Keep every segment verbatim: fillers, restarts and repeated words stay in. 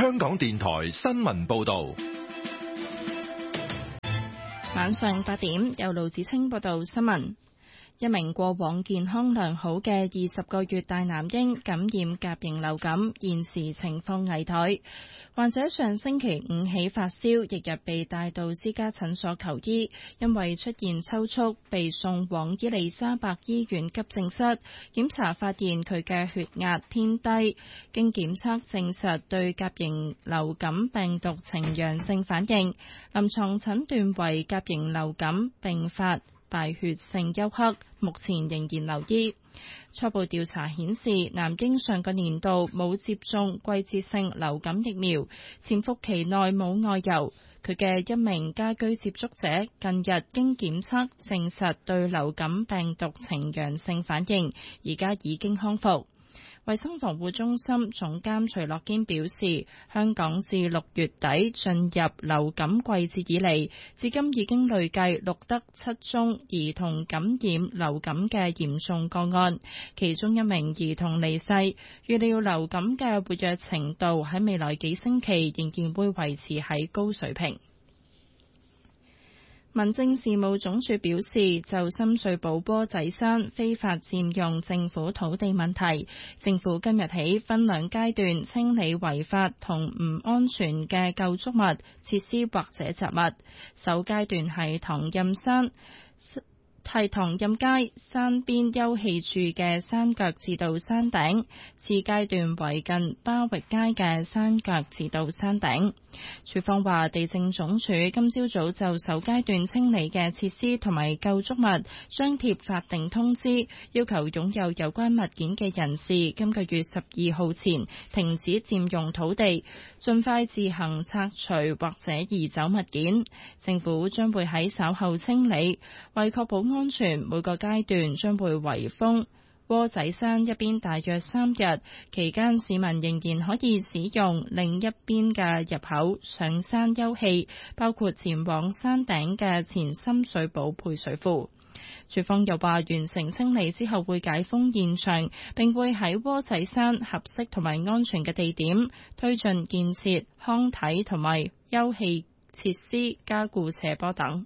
香港電台新聞報道。 晚上八點，由盧子清報道新聞。一名過往健康良好嘅二十個月大男嬰感染甲型流感，現時情況危殆。患者上星期五起發燒，翌日被帶到私家診所求醫，因為出現抽搐，被送往伊利沙伯醫院急症室，檢查發現佢嘅血壓偏低，經檢測證實對甲型流感病毒呈陽性反應，臨床診斷為甲型流感併發敗血性休克，目前仍然留醫。初步調查顯示，男嬰上個年度冇接種季節性流感疫苗，潛伏期內冇外遊。佢嘅一名家居接觸者近日經檢測證實對流感病毒呈陽性反應，而家已經康復。衛生防護中心總監徐樂堅表示，香港自六月底進入流感季節以嚟，至今已經累計錄得七宗兒童感染流感嘅嚴重個案，其中一名兒童離世。預料流感嘅活躍程度喺未來幾星期仍然會維持喺高水平。民政事務總署表示，就深水埗窩仔山非法佔用政府土地問題，政府今日起分兩階段清理違法同唔安全嘅構築物、設施或者雜物。首階段係唐蔭山係唐蔭街山邊休憩處嘅山腳至到山頂，次階段為近巴域街嘅山腳至到山頂。署方話，地政總署今朝早就首階段清理嘅設施同埋構築物張貼法定通知，要求擁有有關物件嘅人士今個月十二號前停止佔用土地，盡快自行拆除或者移走物件。政府將會喺稍後清理，為確保安全，每個階段將會圍封窩仔山一邊大約三日，期間市民仍然可以使用另一邊嘅入口上山休憩，包括前往山頂嘅前深水埗配水庫。署方又話，完成清理之後會解封現場，並會喺窩仔山合適同埋安全嘅地點推進建設康體同埋休憩設施、加固斜坡等。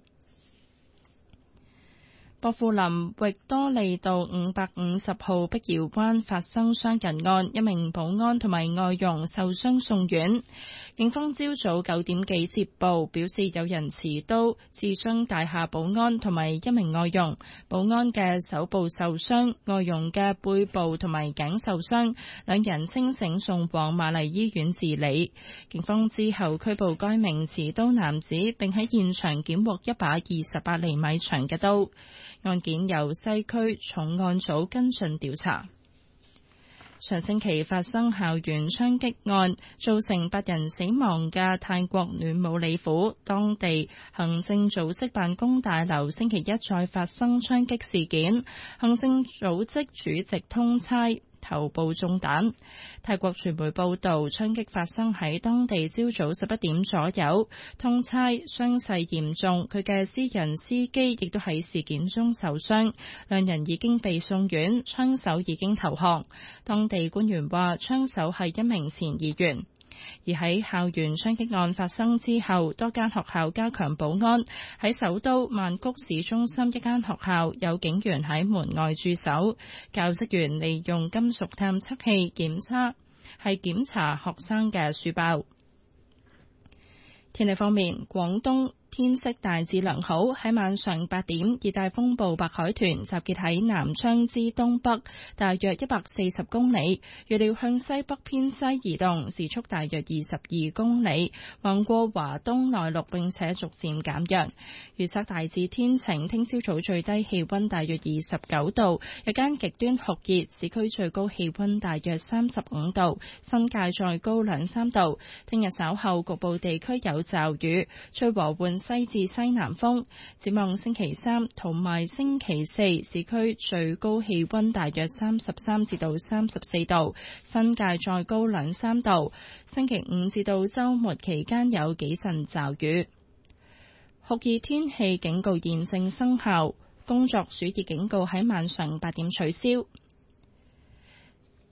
薄扶林域多利道五百五十號碧瑤灣發生傷人案，一名保安同埋外傭受傷送院。警方朝早九點幾接報，表示有人持刀刺傷大廈保安同埋一名外傭，保安嘅手部受傷，外傭嘅背部同埋頸受傷，兩人清醒送往瑪麗醫院治理。警方之後拘捕該名持刀男子，並喺現場檢獲一把二十八厘米長嘅刀。案件由西區重案組跟進調查。上星期發生校園槍擊案，造成八人死亡嘅泰國暖武里府當地行政組織辦公大樓星期一再發生槍擊事件，行政組織主席通差頭部中彈。泰國傳媒報道，槍擊發生喺當地朝早十一點左右，通差傷勢嚴重，佢嘅私人司機亦都喺事件中受傷，兩人已經被送院，槍手已經投降。當地官員話，槍手係一名前議員。而喺校園槍擊案發生之後，多間學校加強保安。喺首都曼谷市中心一間學校，有警員喺門外駐守，教職員利用金屬探測器檢測，係檢查學生嘅書包。天氣方面，廣東天色大致良好，喺晚上八點，熱帶風暴白海豚集結喺南昌之東北，大約一百四十公里，預料向西北偏西移動，時速大約二十二公里，橫過華東內陸並且逐漸減弱。預測大致天晴，聽朝早最低氣溫大約二十九度，日間極端酷熱，市區最高氣溫大約三十五度，新界再高兩三度。聽日稍後局部地區有驟雨，吹和緩西至西南風。展望星期三同埋星期四，市區最高氣溫大約三十三至到三十四度，新界再高兩三度。星期五至到週末期間有幾陣驟雨。酷熱天氣警告現正生效，工作暑熱警告喺晚上八點取消。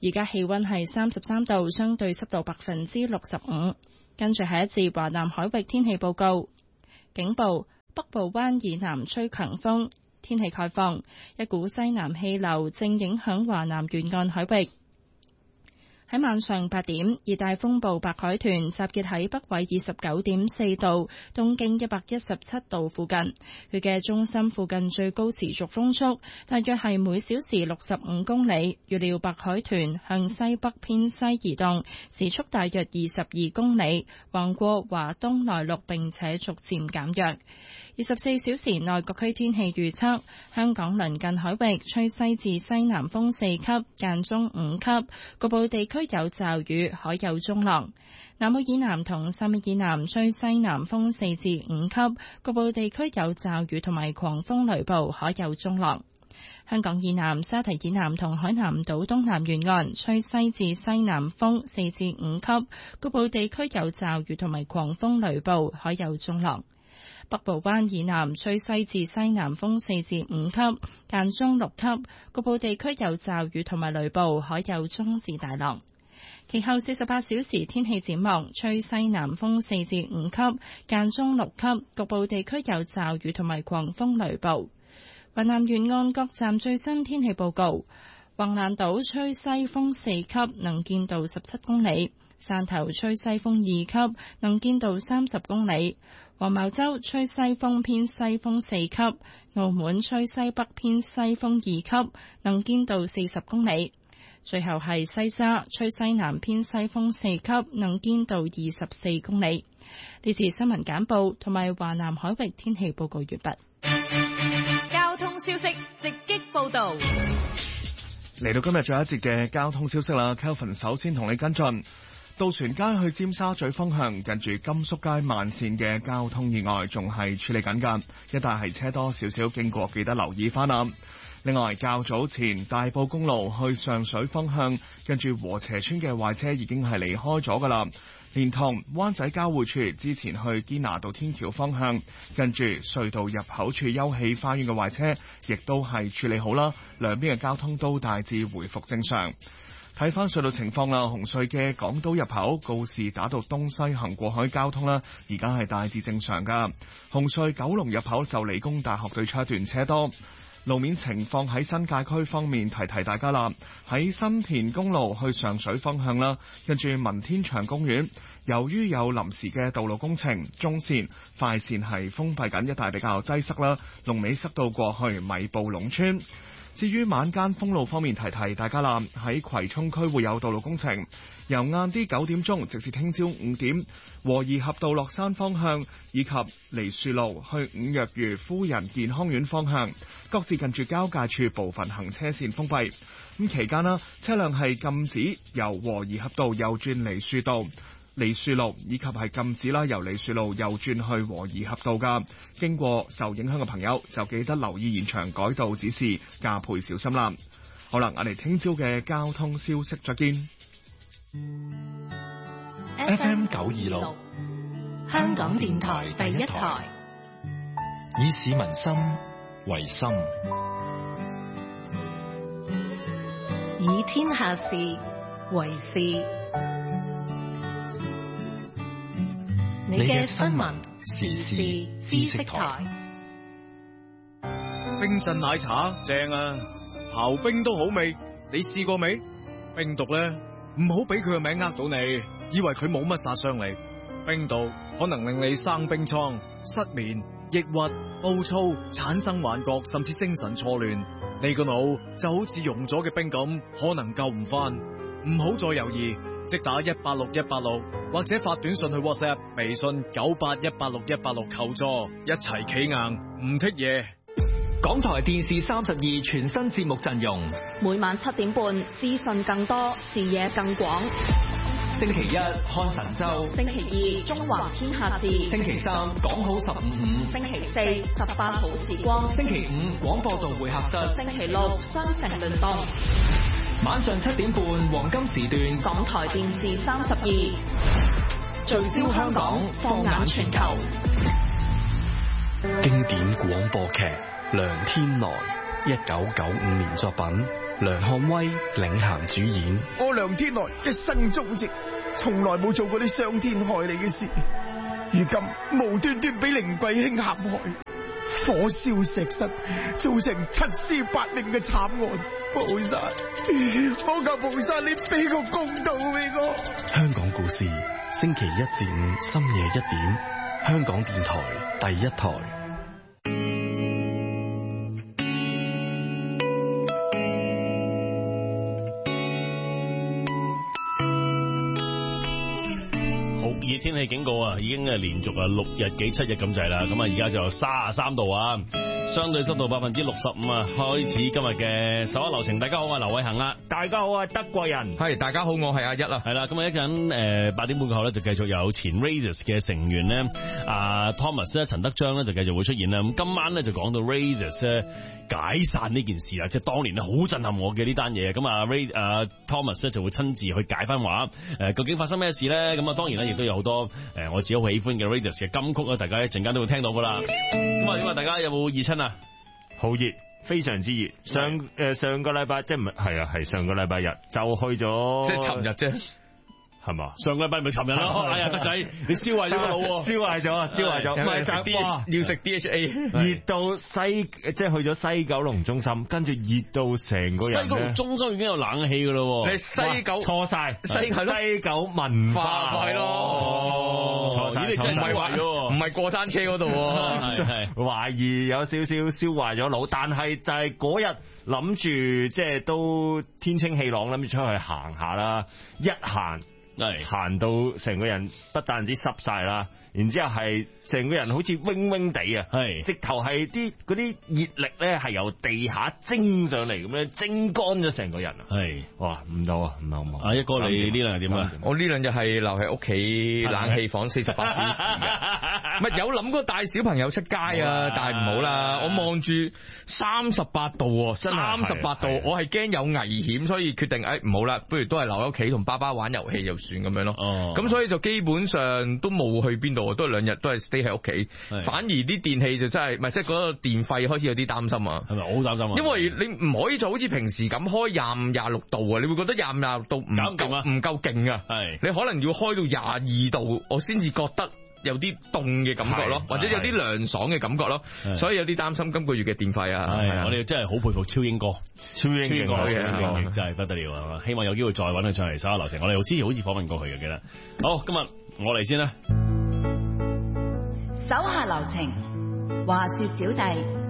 而家氣溫係三十三度，相對濕度百分之六十五。跟住係一節華南海域天氣報告。警報：北部灣以南吹強風，天氣概況，一股西南氣流正影響華南沿岸海域。喺晚上八點，熱帶風暴白海豚集結喺北緯二十九點四度、東經一百一十七度附近。佢嘅中心附近最高持續風速大約係每小時六十五公里。預料白海豚向西北偏西移動，時速大約二十二公里，橫過華東內陸並且逐漸減弱。二十四小時內各區天氣預測：香港鄰近海域吹西至西南風四級，間中五級，局部地區有驟雨，海有中浪。南澳以南同汕尾以南吹西南風四至五級，局部地區有驟雨同埋狂風雷暴，海有中浪。香港以南、沙堤以南同海南島東南沿岸吹西至西南風四至五級，局部地區有驟雨同埋狂風雷暴，海有中浪。北部灣以南吹西至西南風四至五級，間中六級，局部地區有驟雨同埋雷暴，海有中至大浪。其後四十八小時天氣展望，吹西南風四至五級，間中六級，局部地區有驟雨同埋狂風雷暴。雲南沿岸各站最新天氣報告：橫瀾島吹西風四級，能見度十七公里；汕頭吹西風二級，能見度三十公里；黃茅洲吹西風偏西風四級；澳門吹西北偏西風二級，能見度四十公里。最後係西沙吹西南偏西風四級，能見度二十四公里。呢次新聞簡報同埋華南海域天氣報告完畢。 交通消息直擊報道。 嚟到今日最後一節嘅交通消息啦 ，Kelvin 首先同你跟進。渡船街去尖沙咀方向，近住甘肅街慢線嘅交通意外仲係處理緊㗎，一帶係車多少少，經過記得留意翻啦。另外，較早前大埔公路去上水方向，近住禾輋村嘅壞車已經係離開咗㗎啦。連同灣仔交匯處之前去堅拿道天橋方向，近住隧道入口處休憩花園嘅壞車，亦都係處理好啦，兩邊嘅交通都大致回復正常。睇翻隧道情況啦，紅隧嘅港島入口告士打道東西行過海交通啦，而家係大致正常噶。紅隧九龍入口就理工大學對出一段車多。路面情況喺新界區方面，提提大家啦。喺新田公路去上水方向啦，跟住文天祥公園，由於有臨時嘅道路工程，中線快線係封閉緊，一帶比較擠塞啦，龍尾塞到過去米埔隴村。至於晚間封路方面，提提大家啦，喺葵涌區會有道路工程，由晏啲九點鐘直至聽朝五點，和宜合道落山方向以及梨樹路去五若餘夫人健康院方向，各自近住交界處部分行車線封閉。咁期間啦，車輛係禁止由和宜合道右轉梨樹道、梨樹路以及係禁止啦，由梨樹路右轉去和宜合道噶。經過受影響嘅朋友就記得留意現場改道指示，加倍小心啦。好啦，我哋聽朝嘅交通消息再見。 F M 九二六， 香港電台第一台， 以市民心為心， 以天下事為事。你嘅新聞時事知識台。 冰鎮奶茶正啊，刨冰都好味，你試過未？冰毒咧，唔好俾佢個名呃到你，以為佢冇乜殺傷力。冰毒可能令你生冰瘡、失眠、抑鬱、暴躁、產生幻覺，甚至精神錯亂。你個腦就好似溶咗嘅冰咁，可能救唔翻。唔好再猶豫，即打一八六一八六，或者發短信去 WhatsApp、微信九八一八六一八六求助，一齊企硬，唔剔嘢。 港台電視三十二全新節目陣容， 每晚七點半，資訊更多，視野更廣。 星期一看神州， 星期二中華天下事， 星期三講好十五五， 星期四十八好時光， 星期五廣播道會客室， 星期六雙城聯動。 晚上七點半黃金時段， 港台電視三十二聚焦香港，放眼全球。 經典廣播劇《梁天來》，一九九五年作品， 梁漢威領銜主演。 我梁天來一生忠直，從來冇做過啲傷天害理嘅事，如今無端端俾凌貴卿陷害，火燒石室，造成七屍八命嘅慘案。菩薩，我求菩薩，你俾個公道俾我。 香港故事，星期一至五深夜一點，香港電台第一台。 天氣警告啊，已經係連續啊六日幾七日咁滯啦，咁啊而家就三十三度啊，相對濕度百分之六十五啊。開始今日嘅十一流程，大家好，我係劉偉恒啦， 大家好啊，德國人，係大家好，我係阿一啦， 係啦，咁啊一陣誒八點半過後咧就繼續有前 Raidas 嘅成員咧，阿 Thomas 咧陳德章咧就繼續會出現啦。咁今晚咧就講到 Raidas 咧解散呢件事啊，即係當年咧好震撼我嘅呢單嘢，咁啊 Ray 啊 Thomas 咧就會親自去解翻話，誒究竟發生咩事咧？咁啊當然咧亦都有好多。誒，我自己好喜歡嘅 Raidas 嘅金曲啊，大家一陣間都會聽到噶啦。咁啊，點啊？大家有冇熱親啊？ 好熱，非常之熱。上誒、呃、上個禮拜即係唔係係啊係上個禮拜日就去咗，即係尋日啫。係嘛？上個禮拜咪尋日咯。哎呀，德仔，你燒壞咗個腦，燒壞咗啊，燒壞咗。唔係食 D，要食 D H A， 熱到西，即係去咗西九龍中心，跟住熱到成個人。西九龍中心已經有冷氣噶咯。你西九錯晒，西西九文化係咯。錯晒，你真係燒壞咗，唔係過山車嗰度。係懷疑有少少燒壞咗腦，但係就係嗰日諗住即係都天清氣朗，諗住出去行下啦，一行。係行到成個人不但止濕晒啦，然之後係成個人好似嗡嗡地啊，係直頭係啲嗰啲熱力咧係由地下蒸上嚟咁樣蒸乾咗成個人啊，係哇唔到啊唔好唔好。阿一哥你呢兩日點啊？我呢兩日係留喺屋企冷氣房四十八小時嘅，唔係有諗過帶小朋友出街啊，但係唔好啦，我望住三十八度，三十八度，我係驚有危險，所以決定誒唔好啦，不如都係留喺屋企同爸爸玩遊戲就算咁樣咯。哦，咁所以就基本上都冇去邊度，都係兩日都係 stay 喺屋企。反而啲電器就真係，唔係即係嗰個電費開始有啲擔心啊。係咪好擔心啊？因為你唔可以就好似平時咁開廿五、廿六度啊，你會覺得廿五、廿六度唔夠唔夠勁啊。係，你可能要開到廿二度，我先至覺得有啲凍嘅感覺咯，或者有啲涼爽嘅感覺咯。所以有啲擔心今個月嘅電費啊。係，我哋真係好佩服超英哥，超英哥嘅真係不得了啊！希望有機會再揾佢上嚟沙樓城，我哋之前好似訪問過佢嘅，記得。好，今日我嚟先啦。 手下留情，話說小弟。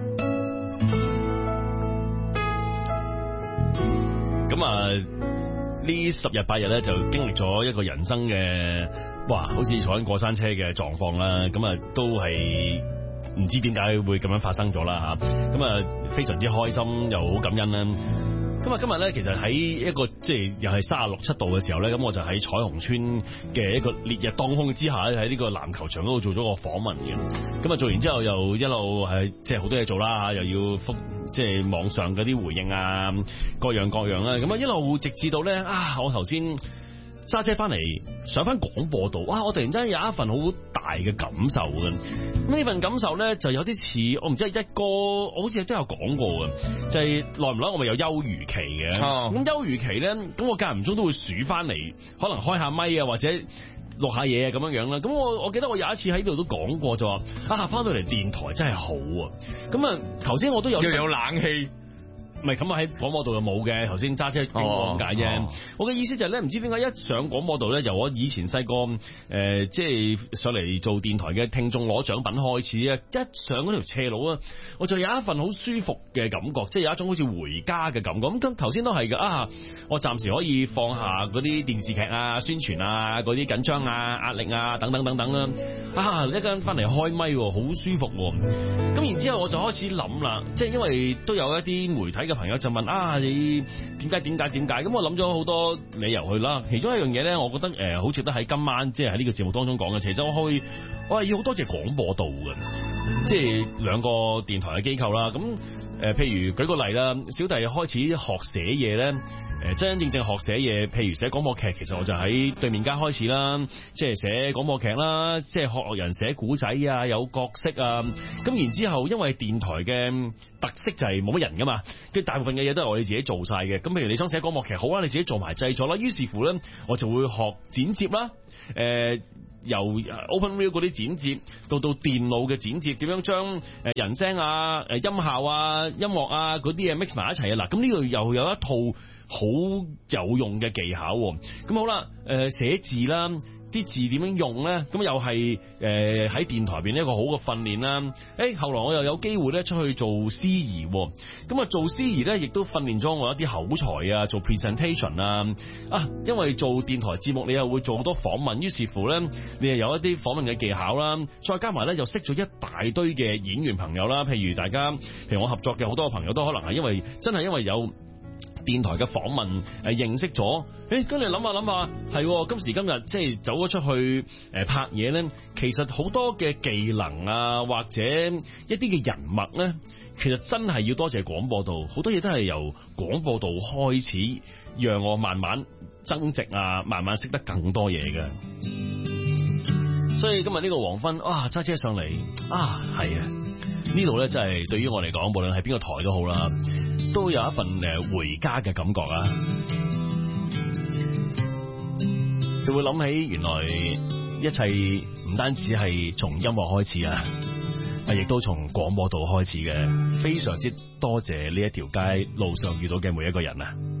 咁啊，呢十日八日咧就經歷咗一個人生嘅，哇，好似坐緊過山車嘅狀況啦。咁啊，都係唔知點解會咁樣發生咗啦吓。咁啊，非常之開心又好感恩啦。咁啊，今日咧，其實喺一個即係又係三十六七度嘅時候咧，咁我就喺彩虹村嘅一個烈日當空之下咧，喺呢個籃球場嗰度做咗個訪問嘅。咁啊，做完之後又一路係即係好多嘢做啦，又要覆即係網上嗰啲回應啊，各樣各樣啦。咁啊，一路直至到咧啊，我頭先揸車翻嚟上翻廣播道，哇！我突然間有一份好大嘅感受嘅。咁呢份感受咧就有啲似，我唔知係一哥，我好似都有講過嘅，就係耐唔耐我咪有休漁期嘅。咁休漁期咧，咁我間唔中都會數翻嚟，可能開下咪啊，或者錄下嘢啊咁樣樣啦。咁我我記得我有一次喺度都講過，就話啊，翻到嚟電台真係好啊。咁啊，頭先我都有要有冷氣。唔係咁啊！喺廣播道又冇嘅，頭先揸車經過咁解啫。哦哦、我嘅意思就係咧，唔知點解一上廣播道咧，由我以前細個誒，即係上嚟做電台嘅聽眾攞獎品開始啊，一上嗰條斜路啊，我就有一份好舒服嘅感覺，即係有一種好似回家嘅感覺。咁頭先都係㗎啊！我暫時可以放下嗰啲電視劇啊、宣傳啊、嗰啲緊張啊、壓力啊等等等等啦。啊，一陣翻嚟開咪，好舒服。咁然之後我就開始諗啦，即係因為都有一啲媒體嘅朋友就問啊，你點解點解點解？咁我諗咗好多理由去啦。其中一樣嘢咧，我覺得誒好值得喺今晚即係喺呢個節目當中講嘅。其實我去我係要好多謝廣播道嘅，即係兩個電台嘅機構啦。咁誒，譬如舉個例啦，小弟開始學寫嘢咧。誒真真正正學寫嘢，譬如寫廣播劇，其實我就喺對面街開始啦，即係寫廣播劇啦，即係學人寫古仔啊，有角色啊，咁然之後因為電台嘅特色就係冇乜人噶嘛，跟住大部分嘅嘢都係我哋自己做晒嘅，咁譬如你想寫廣播劇，好啦，你自己做埋製作啦，於是乎咧，我就會學剪接啦，誒、呃。由 OpenReel 嗰啲剪接到到電腦嘅剪接，點樣將誒人聲啊、誒音效啊、音樂啊嗰啲嘢 mix 埋一齊啊！嗱，咁呢度又有一套好有用嘅技巧。咁好啦，誒寫字啦。啲字點樣用咧？咁又係誒喺電台邊一個好嘅訓練啦。誒後來我又有機會咧出去做司儀，咁啊做司儀咧亦都訓練咗我一啲口才啊，做 presentation 啊。啊，因為做電台節目你又會做好多訪問，於是乎咧你又有一啲訪問嘅技巧啦。再加埋咧又識咗一大堆嘅演員朋友啦。譬如大家，譬如我合作嘅好多朋友都可能係因為真係因為有電台嘅訪問誒認識咗，誒跟住諗下諗下，係今時今日即係走咗出去誒拍嘢咧，其實好多嘅技能啊，或者一啲嘅人脈咧，其實真係要多謝廣播道，好多嘢都係由廣播道開始，讓我慢慢增值啊，慢慢識得更多嘢嘅。所以今日呢個黃昏，啊揸車上嚟啊，係啊，呢度咧真係對於我嚟講，無論係邊個台都好啦，都有一份誒回家嘅感覺啊！就會諗起原來一切唔單止係從音樂開始啊，啊亦都從廣播道開始嘅。非常之多謝呢一條街路上遇到嘅每一個人啊！